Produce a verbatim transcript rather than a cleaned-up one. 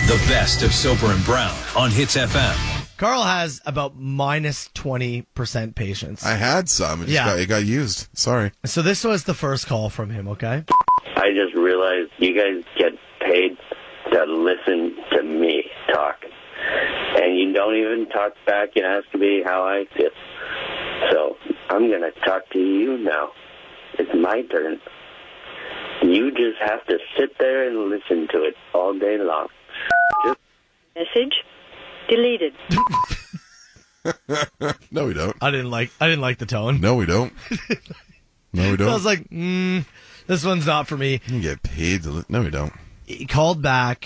The best of Soper and Brown on Hits F M. Carl has about minus twenty percent patience. I had some. It just Yeah. got, it got used. Sorry. So this was the first call from him, okay? I just realized you guys get paid to listen to me talk. And you don't even talk back and ask me how I feel. So I'm going to talk to you now. It's my turn. You just have to sit there and listen to it all day long. Just Message deleted. No, we don't. I didn't like I didn't like the tone. No, we don't. No, we don't. So I was like, mm, this one's not for me. You get paid to li- No, we don't. He called back